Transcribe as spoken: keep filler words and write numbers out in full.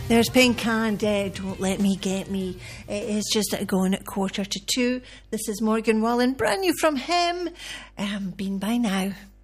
There's Pink and uh, Don't Let Me Get Me. It is just going at quarter to two. This is Morgan Wallen, brand new from him. Um, been by now.